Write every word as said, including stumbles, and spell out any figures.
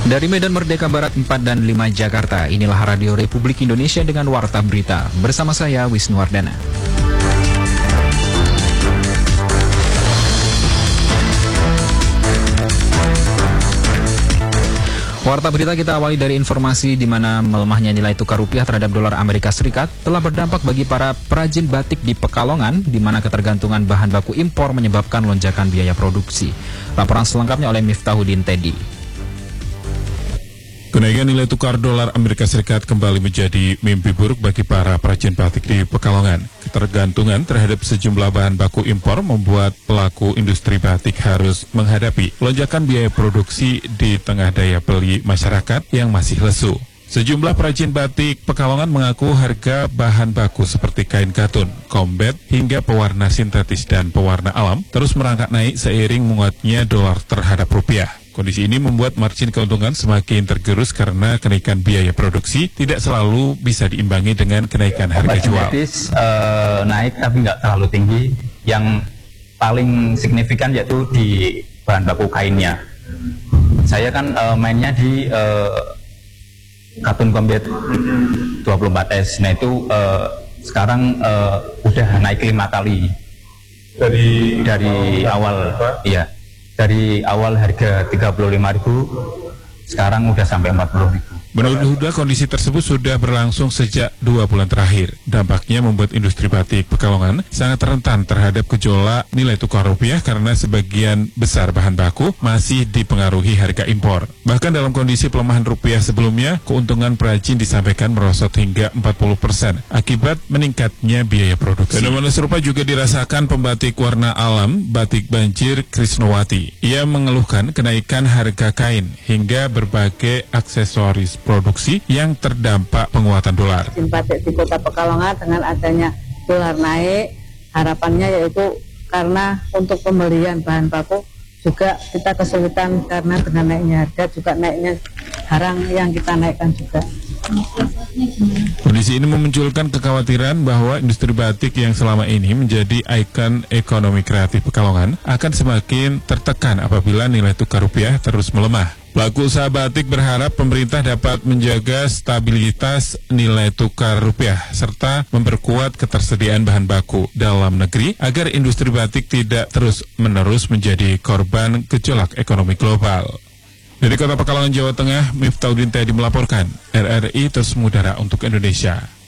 Dari Medan Merdeka Barat empat dan lima Jakarta, inilah Radio Republik Indonesia dengan Warta Berita. Bersama saya, Wisnuwardana. Warta Berita kita awali dari informasi di mana melemahnya nilai tukar rupiah terhadap dolar Amerika Serikat telah berdampak bagi para perajin batik di Pekalongan, di mana ketergantungan bahan baku impor menyebabkan lonjakan biaya produksi. Laporan selengkapnya oleh Miftahudin Teddy. Kenaikan nilai tukar dolar Amerika Serikat kembali menjadi mimpi buruk bagi para perajin batik di Pekalongan. Ketergantungan terhadap sejumlah bahan baku impor membuat pelaku industri batik harus menghadapi lonjakan biaya produksi di tengah daya beli masyarakat yang masih lesu. Sejumlah perajin batik Pekalongan mengaku harga bahan baku seperti kain katun, kombet, hingga pewarna sintetis dan pewarna alam terus merangkak naik seiring menguatnya dolar terhadap rupiah. Kondisi ini membuat margin keuntungan semakin tergerus karena kenaikan biaya produksi tidak selalu bisa diimbangi dengan kenaikan harga jual. Sintetis uh, naik tapi nggak terlalu tinggi. Yang paling signifikan yaitu di bahan baku kainnya. Saya kan uh, mainnya di uh, katun kombet dua puluh empat S. Nah itu uh, sekarang uh, udah naik lima kali dari dari awal, iya. Dari awal harga tiga puluh lima ribu, sekarang udah sampai empat puluh ribu. Menurut Huda, kondisi tersebut sudah berlangsung sejak dua bulan terakhir. Dampaknya membuat industri batik Pekalongan sangat rentan terhadap gejolak nilai tukar rupiah karena sebagian besar bahan baku masih dipengaruhi harga impor. Bahkan dalam kondisi pelemahan rupiah sebelumnya, keuntungan perajin disampaikan merosot hingga empat puluh persen akibat meningkatnya biaya produksi. Fenomena serupa juga dirasakan pembatik warna alam Batik Banjir Krisnowati. Ia mengeluhkan kenaikan harga kain hingga berbagai aksesoris produksi yang terdampak penguatan dolar. Batik di Kota Pekalongan dengan adanya dolar naik, harapannya yaitu karena untuk pembelian bahan baku juga kita kesulitan karena dengan naiknya harga juga naiknya barang yang kita naikkan juga. Kondisi ini memunculkan kekhawatiran bahwa industri batik yang selama ini menjadi ikon ekonomi kreatif Pekalongan akan semakin tertekan apabila nilai tukar rupiah terus melemah. Pelaku usaha batik berharap pemerintah dapat menjaga stabilitas nilai tukar rupiah serta memperkuat ketersediaan bahan baku dalam negeri agar industri batik tidak terus-menerus menjadi korban gejolak ekonomi global. Dari Kota Pekalongan, Jawa Tengah, Miftahudin Teddy melaporkan. R R I terus mengudara untuk Indonesia.